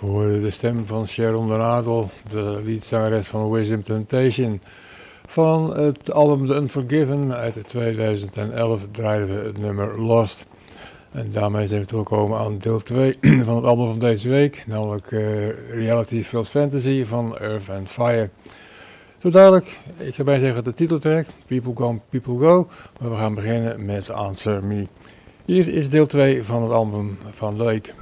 De stem van Sharon Donato, de leadzangeres van Wisdom Temptation. Van het album The Unforgiven uit 2011 draaiden we het nummer Lost. En daarmee zijn we toegekomen aan deel 2 van het album van deze week, namelijk Reality Feels Fantasy van Earth and Fire. Zo dadelijk, ik zou bijna zeggen de titeltrack, People Come, People Go, maar we gaan beginnen met Answer Me. Hier is deel 2 van het album van de week.